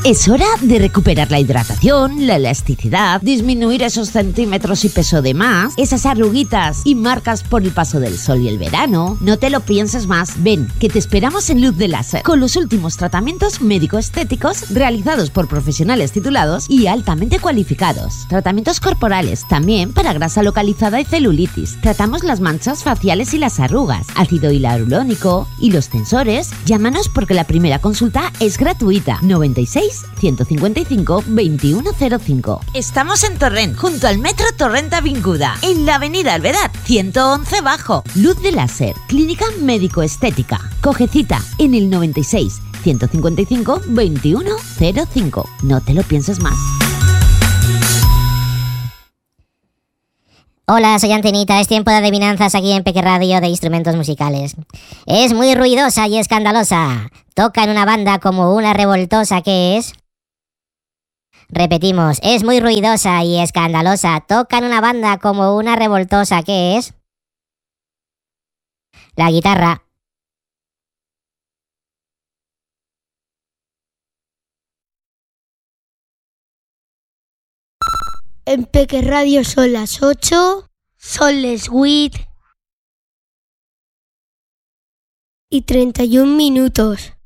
Es hora de recuperar la hidratación, la elasticidad, disminuir esos centímetros y peso de más, esas arruguitas y marcas por el paso del sol y el verano. No te lo pienses más. Ven, que te esperamos en Luz de Láser, con los últimos tratamientos médico-estéticos realizados por profesionales titulados y altamente cualificados. Tratamientos corporales, también para grasa localizada y celulitis. Tratamos las manchas faciales y las arrugas, ácido hialurónico y los tensores. Llámanos porque la primera consulta es gratuita. 96 155 2105. Estamos en Torrent, junto al Metro Torrent Avinguda, en la avenida Alvedad, 111 Bajo. Luz de Láser, clínica médico-estética. Coge cita en el 96 155 2105. No te lo pienses más. Hola, soy Antenita, es tiempo de adivinanzas aquí en Peque Radio de instrumentos musicales. Es muy ruidosa y escandalosa. Toca en una banda como una revoltosa, ¿qué es? Repetimos, es muy ruidosa y escandalosa. Toca en una banda como una revoltosa, ¿qué es? La guitarra. En Peque Radio son las 8, son las 8 y 31 minutos.